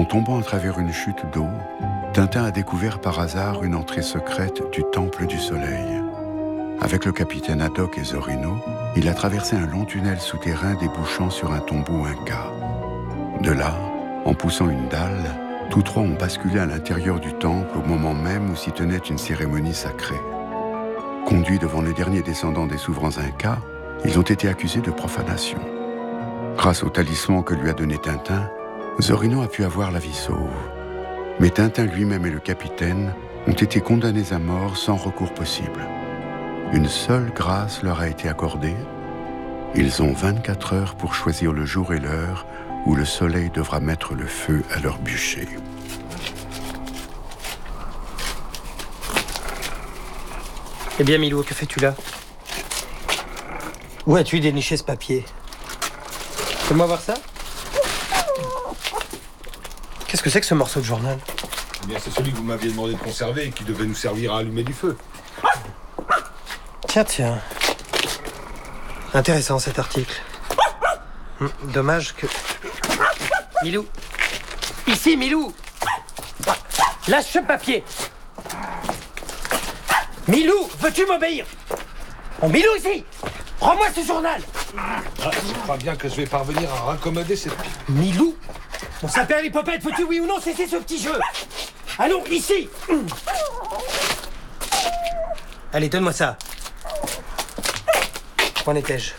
En tombant à travers une chute d'eau, Tintin a découvert par hasard une entrée secrète du Temple du Soleil. Avec le capitaine Haddock et Zorino, il a traversé un long tunnel souterrain débouchant sur un tombeau inca. De là, en poussant une dalle, tous trois ont basculé à l'intérieur du temple au moment même où s'y tenait une cérémonie sacrée. Conduits devant le dernier descendant des souverains incas, ils ont été accusés de profanation. Grâce au talisman que lui a donné Tintin, Zorino a pu avoir la vie sauve. Mais Tintin lui-même et le capitaine ont été condamnés à mort sans recours possible. Une seule grâce leur a été accordée. Ils ont 24 heures pour choisir le jour et l'heure où le soleil devra mettre le feu à leur bûcher. Eh bien, Milou, que fais-tu là? Où as-tu déniché ce papier? Fais-moi voir ça. Qu'est-ce que c'est que ce morceau de journal? Eh bien, c'est celui que vous m'aviez demandé de conserver et qui devait nous servir à allumer du feu. Tiens. Intéressant cet article. Dommage que... Milou! Ici, Milou! Lâche ce papier! Milou, veux-tu m'obéir? Oh, Milou, ici! Rends-moi ce journal! Je crois bien que je vais parvenir à raccommoder cette pipe. Milou! On s'appelle l'hypopète, veux-tu oui ou non cesser ce petit jeu? Allons, ici! Allez, donne-moi ça. Où en étais-je?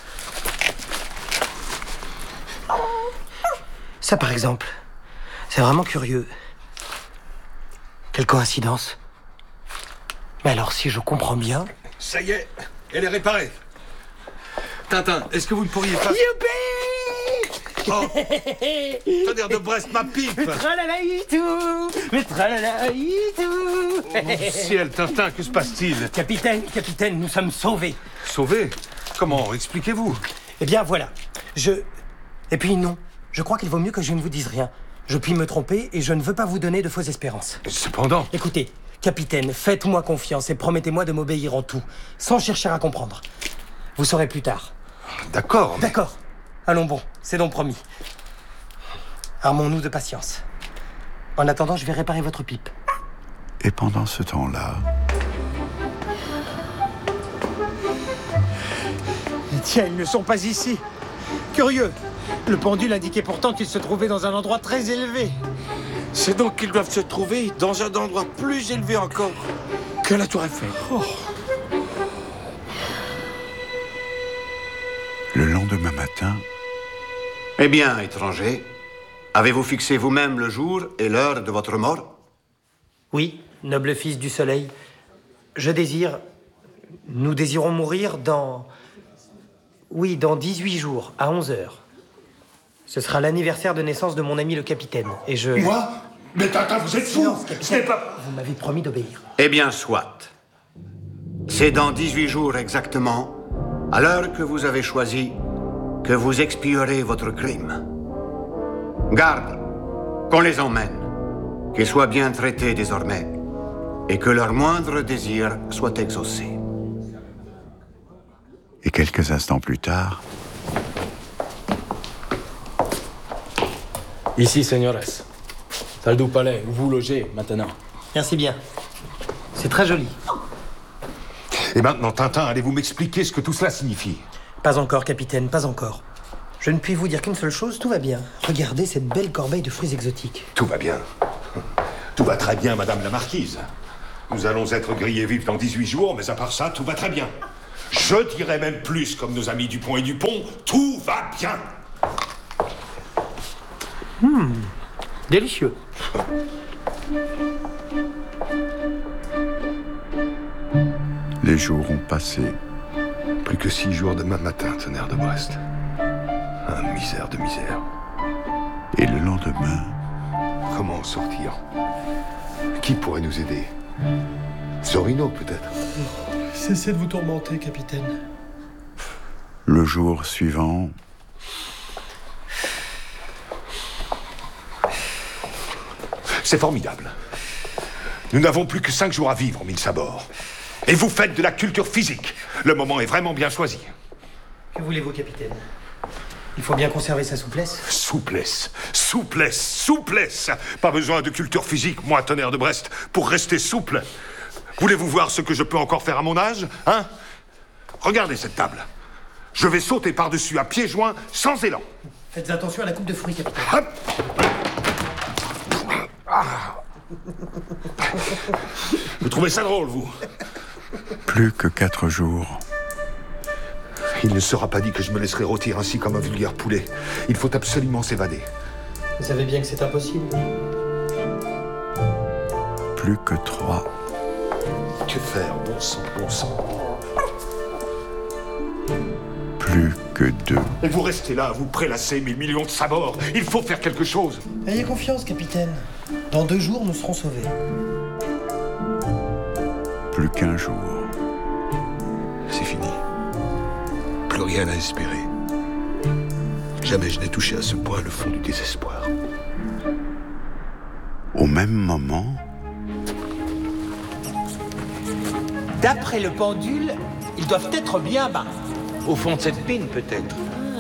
Ça, par exemple. C'est vraiment curieux. Quelle coïncidence. Mais alors, si je comprends bien... Ça y est, elle est réparée. Tintin, est-ce que vous ne pourriez pas... Youpi! Oh, tonnerre de Brest, ma pipe! Mais tralalaïtou! Mais tralalaïtou! Oh mon ciel, Tintin, que se passe-t-il? Capitaine, nous sommes sauvés. Sauvés? Comment? Expliquez-vous. Eh bien, voilà. Et puis non, je crois qu'il vaut mieux que je ne vous dise rien. Je puis me tromper et je ne veux pas vous donner de fausses espérances. Cependant... Écoutez, capitaine, faites-moi confiance et promettez-moi de m'obéir en tout, sans chercher à comprendre. Vous saurez plus tard. D'accord, mais... D'accord. Allons bon, c'est donc promis. Armons-nous de patience. En attendant, je vais réparer votre pipe. Et pendant ce temps-là... Tiens, ils ne sont pas ici. Curieux. Le pendule indiquait pourtant qu'ils se trouvaient dans un endroit très élevé. C'est donc qu'ils doivent se trouver dans un endroit plus élevé encore que la Tour Eiffel. Oh. Le lendemain matin... Eh bien, étranger, avez-vous fixé vous-même le jour et l'heure de votre mort? Oui, noble fils du soleil. Nous désirons mourir dans 18 jours, à 11 heures. Ce sera l'anniversaire de naissance de mon ami le capitaine, et je... Moi? Mais Tintin, vous êtes fou! Silence, capitaine. Vous m'avez promis d'obéir. Eh bien, soit. C'est dans 18 jours exactement, à l'heure que vous avez choisie, que vous expierez votre crime. Garde, qu'on les emmène, qu'ils soient bien traités désormais, et que leur moindre désir soit exaucé. Et quelques instants plus tard... Ici, señores. Salle du palais, où vous logez maintenant. Merci bien. C'est très joli. Et maintenant, Tintin, allez-vous m'expliquer ce que tout cela signifie? Pas encore, capitaine, pas encore. Je ne puis vous dire qu'une seule chose, tout va bien. Regardez cette belle corbeille de fruits exotiques. Tout va bien. Tout va très bien, madame la marquise. Nous allons être grillés vifs dans 18 jours, mais à part ça, tout va très bien. Je dirais même plus, comme nos amis Dupont et Dupont, tout va bien. Délicieux. Les jours ont passé. Plus que 6 jours demain matin, tonnerre de Brest. Ah, misère de misère. Et le lendemain... Comment en sortir? Qui pourrait nous aider? Zorino, peut-être? Cessez de vous tourmenter, capitaine. Le jour suivant... C'est formidable. Nous n'avons plus que 5 jours à vivre, mille sabords. Et vous faites de la culture physique. Le moment est vraiment bien choisi. Que voulez-vous, capitaine? Il faut bien conserver sa souplesse. Souplesse, souplesse, souplesse. Pas besoin de culture physique, moi, Tonnerre de Brest, pour rester souple. Voulez-vous voir ce que je peux encore faire à mon âge, hein? Regardez cette table. Je vais sauter par-dessus à pieds joints, sans élan. Faites attention à la coupe de fruits, capitaine. Hop. Vous trouvez ça drôle, vous? Plus que 4 jours. Il ne sera pas dit que je me laisserai rôtir ainsi comme un vulgaire poulet. Il faut absolument s'évader. Vous savez bien que c'est impossible. Plus que 3. Que faire, bon sang, bon sang? Plus que 2. Et vous restez là, vous prélassez 1000 millions de sabords. Il faut faire quelque chose. Ayez confiance, capitaine. Dans 2 jours, nous serons sauvés. Plus qu'un jour. C'est fini. Plus rien à espérer. Jamais je n'ai touché à ce point le fond du désespoir. Au même moment, D'après le pendule, ils doivent être bien bas. Au fond de cette pine, peut-être.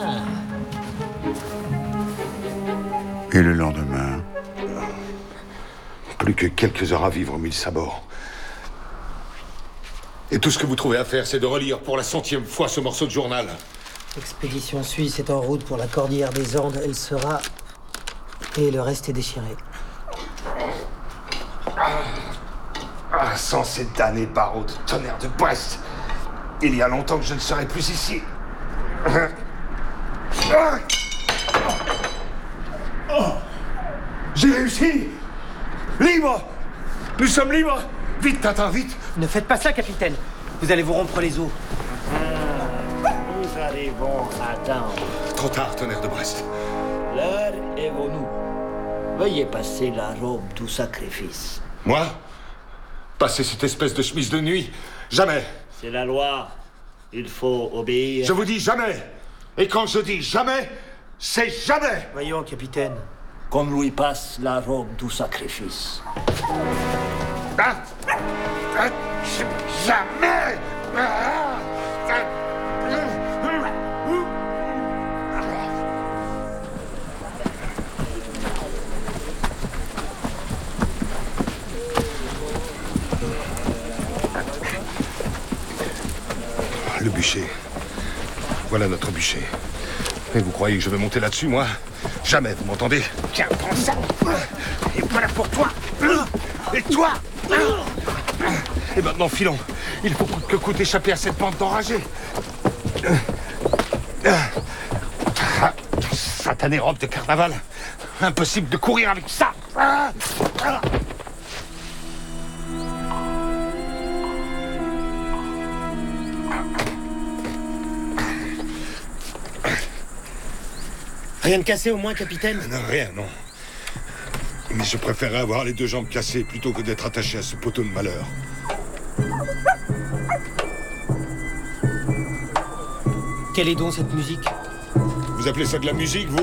et le lendemain, Plus que quelques heures à vivre, 1000 sabords. Et tout ce que vous trouvez à faire, c'est de relire pour la 100e fois ce morceau de journal. L'expédition suisse est en route pour la cordillère des Andes. Elle sera... Et le reste est déchiré. Ah, sans ces damnés barreaux de Tonnerre de Brest. Il y a longtemps que je ne serai plus ici. J'ai réussi! Libre! Nous sommes libres! Vite, Tintin, vite! Ne faites pas ça, capitaine. Vous allez vous rompre les os. Nous arrivons à temps. Trop tard, Tonnerre de Brest. L'heure est venue. Veuillez passer la robe du sacrifice. Moi? Passer cette espèce de chemise de nuit? Jamais! C'est la loi. Il faut obéir. Je vous dis jamais! Et quand je dis jamais, c'est jamais! Voyons, capitaine. Qu'on lui passe la robe du sacrifice. Ah! Ah! Jamais! Ah! Le bûcher. Voilà notre bûcher. Et vous croyez que je vais monter là-dessus, moi? Jamais, vous m'entendez? Tiens, prends ça! Et voilà pour toi! Et toi! Et maintenant, filons. Il faut coûte que coûte échapper à cette bande d'enragés. Satanée robe de carnaval. Impossible de courir avec ça! Rien de cassé au moins, capitaine? Non, rien, non. Mais je préférerais avoir les 2 jambes cassées plutôt que d'être attaché à ce poteau de malheur. Quelle est donc cette musique? Vous appelez ça de la musique, vous?